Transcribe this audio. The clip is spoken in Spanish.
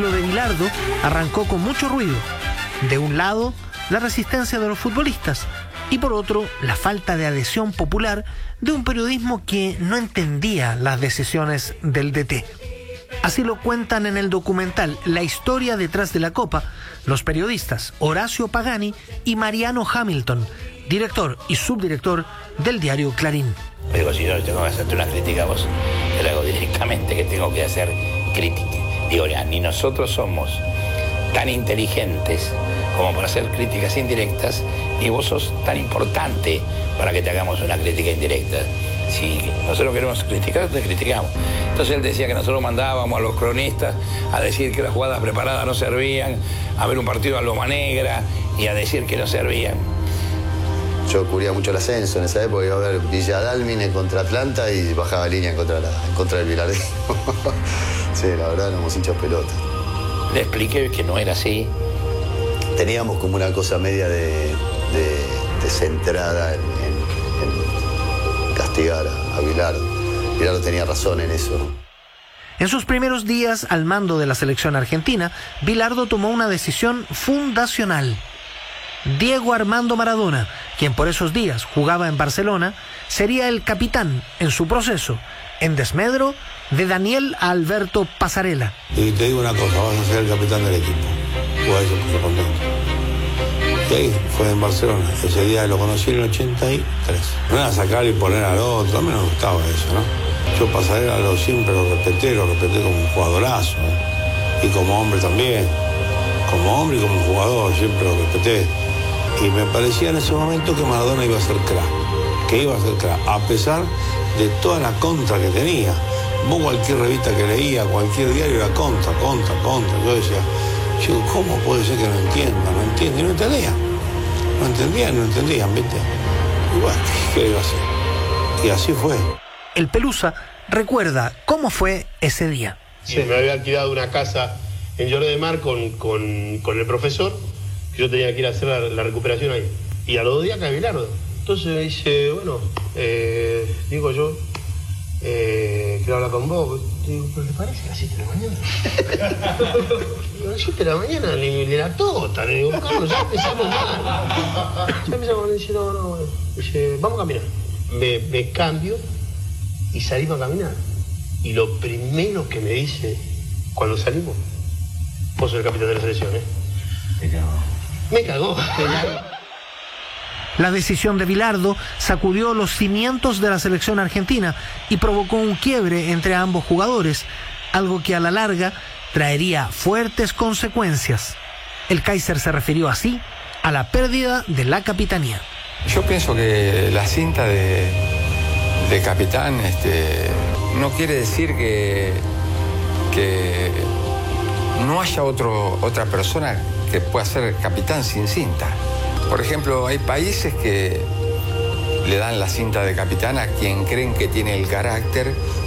Lo de Bilardo arrancó con mucho ruido. De un lado, la resistencia de los futbolistas y por otro, la falta de adhesión popular de un periodismo que no entendía las decisiones del DT. Así lo cuentan en el documental La historia detrás de la Copa los periodistas Horacio Pagani y Mariano Hamilton, director y subdirector del diario Clarín. Digo, si yo tengo que hacerte una crítica a vos, te la hago directamente, que tengo que hacer crítica. Digo, ni nosotros somos tan inteligentes como para hacer críticas indirectas, y vos sos tan importante para que te hagamos una crítica indirecta. Si nosotros queremos criticar, te criticamos. Entonces él decía que nosotros mandábamos a los cronistas a decir que las jugadas preparadas no servían, a ver un partido a loma negra y a decir que no servían. Yo cubría mucho el ascenso en esa época, iba a ver Villa Dálmine contra Atlanta y bajaba línea en contra del Bilardismo. Sí, la verdad, éramos hinchas pelotas. Le expliqué que no era así. Teníamos como una cosa media de centrada en castigar a Bilardo. Bilardo tenía razón en eso. En sus primeros días al mando de la selección argentina, Bilardo tomó una decisión fundacional. Diego Armando Maradona, quien por esos días jugaba en Barcelona, sería el capitán en su proceso, en desmedro de Daniel Alberto Pasarela. Y te digo una cosa, vas a ser el capitán del equipo. Pues eso puso contento. Y ahí fue en Barcelona. Ese día lo conocí en el 83. No era sacar y poner al otro, a mí no me gustaba eso, ¿no? Yo Pasarela siempre lo respeté como un jugadorazo, ¿eh? Y como hombre también. Como hombre y como jugador, siempre lo respeté. Y me parecía en ese momento que Maradona iba a ser crack. A pesar de toda la contra que tenía. Vos cualquier revista que leía, cualquier diario era contra. Yo decía, ¿cómo puede ser que no entiendan? No entienden, y no entendían. No entendían, ¿viste? Y bueno, ¿qué iba a hacer? Y así fue. El Pelusa recuerda cómo fue ese día. Sí, me había alquilado una casa en Lloret de Mar con el profesor, que yo tenía que ir a hacer la recuperación ahí. Y a los 2 días cae Bilardo. Entonces me dice, bueno, digo yo, quiero hablar con vos. Digo, ¿pero te parece a las 7 de la mañana? A las 7 de la mañana, ni la tota. Le digo, Carlos, ya empezamos mal. Ya empezamos a decir, no. Dice, vamos a caminar. Me cambio y salimos a caminar. Y lo primero que me dice cuando salimos, vos sos el capitán de la selección, ¿eh? Me cagó. La decisión de Bilardo sacudió los cimientos de la selección argentina y provocó un quiebre entre ambos jugadores, algo que a la larga traería fuertes consecuencias. El Kaiser se refirió así a la pérdida de la capitanía. Yo pienso que la cinta de capitán no quiere decir que no haya otra persona que pueda ser capitán sin cinta. Por ejemplo, hay países que le dan la cinta de capitán a quien creen que tiene el carácter